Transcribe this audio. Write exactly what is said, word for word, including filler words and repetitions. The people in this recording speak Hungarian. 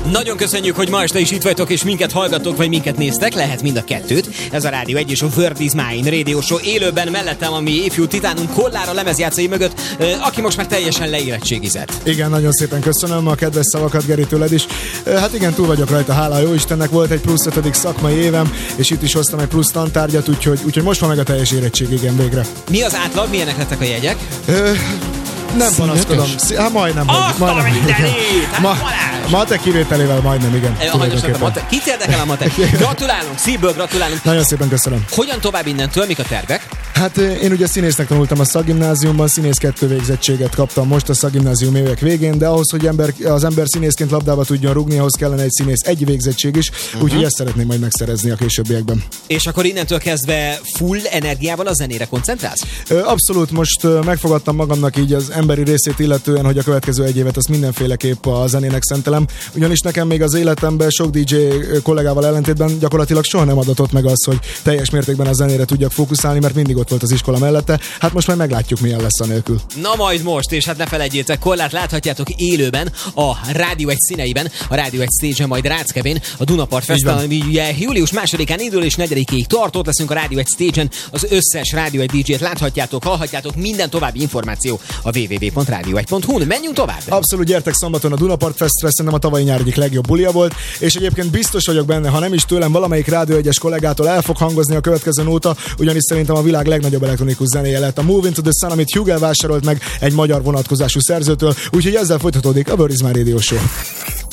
Nagyon köszönjük, hogy ma este is itt vagytok, és minket hallgatok, vagy minket néztek, lehet mind a kettőt. Ez a Rádió egy és a World is Mine Radio Show élőben mellettem, ami ifjú titánunk Kollára lemezjátszai mögött, aki most már teljesen leérettségizett. Igen, nagyon szépen köszönöm a kedves szavakat, Geri, tőled is. Hát igen, túl vagyok rajta, hála a jó Istennek, volt egy plusz ötödik szakmai évem, és itt is hoztam egy plusz tantárgyat, úgyhogy, úgyhogy most van meg a teljes érettség, igen, végre. Mi az átlag, milyenek lettek a jegyek? Ö, nem panaszkodom. Hát majdnem. Azt majdnem, a mindenit! Hát Ma, matek kivételével majdnem, igen. A matek. Kit érdekel a matek? Gratulálunk, szívből gratulálunk. Nagyon szépen köszönöm. Hogyan tovább innentől, mik a tervek? Hát én ugye színésznek tanultam a szakgimnáziumban, színész kettő végzettséget kaptam most a szakgimnázium évek végén, de ahhoz, hogy ember, az ember színészként labdába tudjon rugni, ahhoz kellene egy színész egy végzettség is, uh-huh. úgyhogy ezt szeretném majd megszerezni a későbbiekben. És akkor innentől kezdve full energiával a zenére koncentrálsz? Abszolút, most megfogadtam magamnak így az emberi részét illetően, hogy a következő egy évet azt mindenféleképp a zenének szentelem, ugyanis nekem még az életemben sok dé dzsé kollégával ellentétben gyakorlatilag soha nem adatott meg az, hogy teljes mértékben a zenére tudjak fókuszálni, mert mindig ott volt az iskola mellette. Hát most már meglátjuk, milyen lesz a nélkül. Na majd most, és hát ne felejtjétek, Kollát láthatjátok élőben a Rádió egy színeiben, a Rádió egy stage-en, majd Ráckevén, a Dunapart Fesztivál, ami ugye július másodikán indul és negyedikéig tart, ott leszünk a Rádió egy stage-en, az összes Rádió egy dé dzsét láthatjátok, hallhatjátok, minden további információ a double-u double-u double-u pont rádió egy pont hu-n. Menjünk tovább! Abszolút, gyertek szombaton a Dunapart Festre, szerintem a tavalyi nyár egyik legjobb bulia volt, és egyébként biztos vagyok benne, ha nem is tőlem, valamelyik Rádió egyes kollégától el fog hangozni a következő nóta, ugyanis szerintem a világ legnagyobb elektronikus zenéje lett a Move into the Sun, amit Hugel vásárolt meg egy magyar vonatkozású szerzőtől, úgyhogy ezzel folytatódik a World is Mine Radio Show.